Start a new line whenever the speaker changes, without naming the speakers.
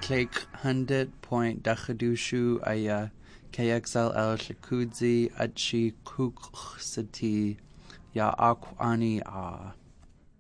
Clake Hundit Point Dachadushu Aya KXLL Shakudzi Achi Kuksati Ya Akwani Ah.